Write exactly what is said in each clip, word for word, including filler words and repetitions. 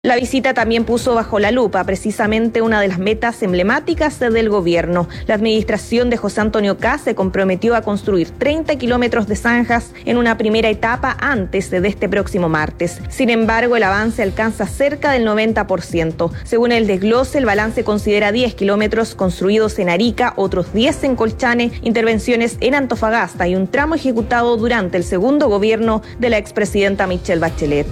La visita también puso bajo la lupa precisamente una de las metas emblemáticas del gobierno. La administración de José Antonio Kast se comprometió a construir treinta kilómetros de zanjas en una primera etapa antes de este próximo martes. Sin embargo, el avance alcanza cerca del noventa por ciento. Según el desglose, el balance considera diez kilómetros construidos en Arica, otros diez en Colchane, intervenciones en Antofagasta y un tramo ejecutado durante el segundo gobierno de la expresidenta Michelle Bachelet.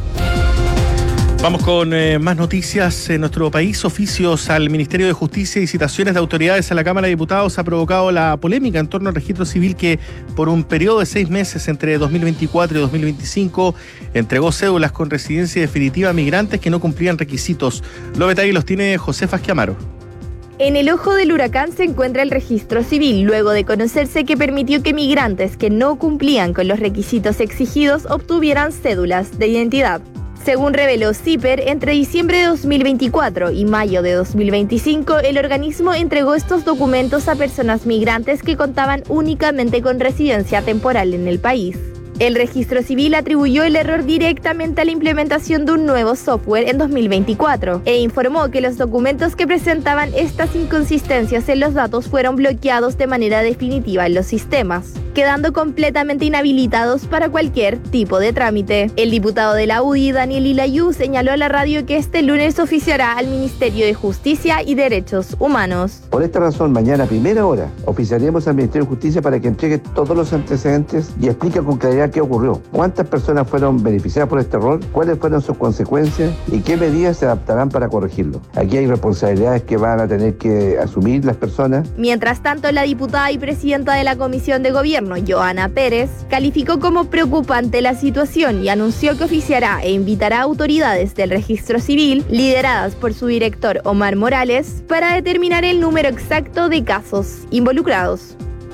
Vamos con eh, más noticias en nuestro país. Oficios al Ministerio de Justicia y citaciones de autoridades a la Cámara de Diputados ha provocado la polémica en torno al registro civil que por un periodo de seis meses entre dos mil veinticuatro y dos mil veinticinco entregó cédulas con residencia definitiva a migrantes que no cumplían requisitos. Los detalles los tiene Josefa Esquiamaro. En el ojo del huracán se encuentra el registro civil, luego de conocerse que permitió que migrantes que no cumplían con los requisitos exigidos obtuvieran cédulas de identidad. Según reveló CIPER, entre diciembre de dos mil veinticuatro y mayo de dos mil veinticinco, el organismo entregó estos documentos a personas migrantes que contaban únicamente con residencia temporal en el país. El registro civil atribuyó el error directamente a la implementación de un nuevo software en dos mil veinticuatro e informó que los documentos que presentaban estas inconsistencias en los datos fueron bloqueados de manera definitiva en los sistemas, quedando completamente inhabilitados para cualquier tipo de trámite. El diputado de la U D I, Daniel Ilayú, señaló a la radio que este lunes oficiará al Ministerio de Justicia y Derechos Humanos. Por esta razón, mañana a primera hora oficiaremos al Ministerio de Justicia para que entregue todos los antecedentes y explique con claridad qué ocurrió, cuántas personas fueron beneficiadas por este error, cuáles fueron sus consecuencias y qué medidas se adaptarán para corregirlo. Aquí hay responsabilidades que van a tener que asumir las personas. Mientras tanto, la diputada y presidenta de la Comisión de Gobierno, Joana Pérez, calificó como preocupante la situación y anunció que oficiará e invitará a autoridades del registro civil, lideradas por su director Omar Morales, para determinar el número exacto de casos involucrados.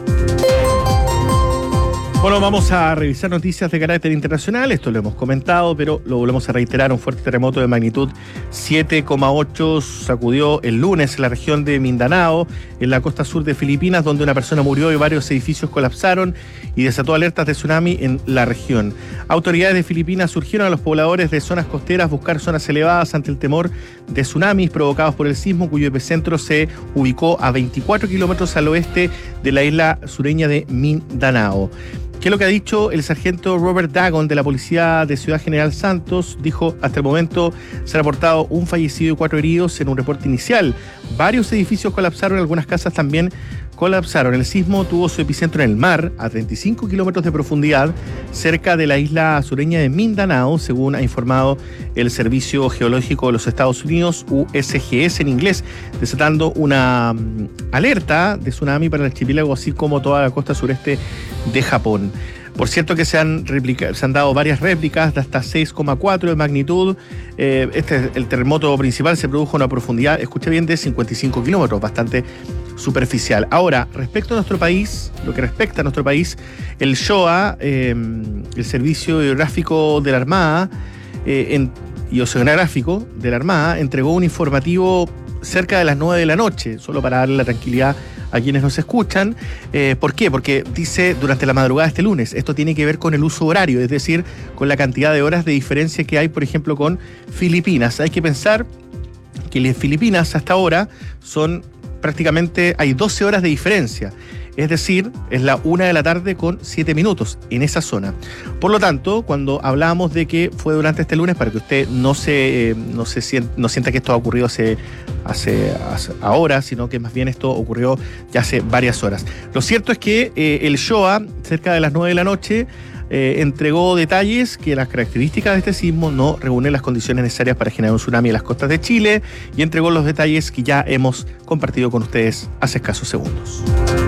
Bueno, vamos a revisar noticias de carácter internacional. Esto lo hemos comentado, pero lo volvemos a reiterar. Un fuerte terremoto de magnitud siete coma ocho sacudió el lunes en la región de Mindanao, en la costa sur de Filipinas, donde una persona murió y varios edificios colapsaron y desató alertas de tsunami en la región. Autoridades de Filipinas surgieron a los pobladores de zonas costeras buscar zonas elevadas ante el temor de tsunamis provocados por el sismo, cuyo epicentro se ubicó a veinticuatro kilómetros al oeste de la isla sureña de Mindanao. ¿Qué es lo que ha dicho el sargento Robert Dagon de la Policía de Ciudad General Santos? Dijo, hasta el momento se ha reportado un fallecido y cuatro heridos en un reporte inicial. Varios edificios colapsaron, algunas casas también colapsaron. El sismo tuvo su epicentro en el mar, a treinta y cinco kilómetros de profundidad, cerca de la isla sureña de Mindanao, según ha informado el Servicio Geológico de los Estados Unidos, U S G S en inglés, desatando una um, alerta de tsunami para el archipiélago, así como toda la costa sureste de Japón. Por cierto que se han, replica, se han dado varias réplicas de hasta seis coma cuatro de magnitud. Eh, este, el terremoto principal se produjo a una profundidad, escucha bien, de cincuenta y cinco kilómetros, bastante superficial. Ahora, respecto a nuestro país, lo que respecta a nuestro país, el S H O A, eh, el Servicio Hidrográfico de la Armada eh, en, y Oceanográfico de la Armada, entregó un informativo cerca de las nueve de la noche, solo para darle la tranquilidad a quienes nos escuchan. Eh, ¿Por qué? Porque dice durante la madrugada de este lunes. Esto tiene que ver con el uso horario, es decir, con la cantidad de horas de diferencia que hay, por ejemplo, con Filipinas. Hay que pensar que las Filipinas hasta ahora son prácticamente, hay doce horas de diferencia. Es decir, es la una de la tarde con siete minutos en esa zona. Por lo tanto, cuando hablábamos de que fue durante este lunes, para que usted no se, eh, no se sienta, no sienta que esto ha ocurrido hace, hace, hace ahora, sino que más bien esto ocurrió ya hace varias horas. Lo cierto es que eh, el S H O A, cerca de las nueve de la noche, eh, entregó detalles que las características de este sismo no reúnen las condiciones necesarias para generar un tsunami en las costas de Chile, y entregó los detalles que ya hemos compartido con ustedes hace escasos segundos.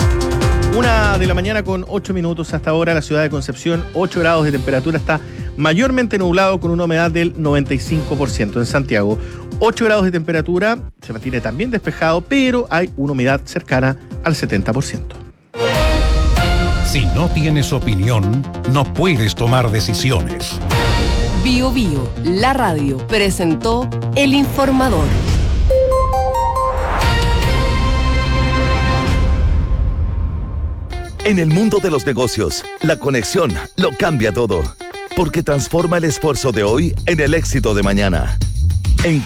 Una de la mañana con ocho minutos hasta ahora, la ciudad de Concepción, ocho grados de temperatura, está mayormente nublado con una humedad del noventa y cinco por ciento. En Santiago, ocho grados de temperatura, se mantiene también despejado, pero hay una humedad cercana al setenta por ciento. Si no tienes opinión, no puedes tomar decisiones. Bio Bio, la radio, presentó El Informador. En el mundo de los negocios, la conexión lo cambia todo, porque transforma el esfuerzo de hoy en el éxito de mañana.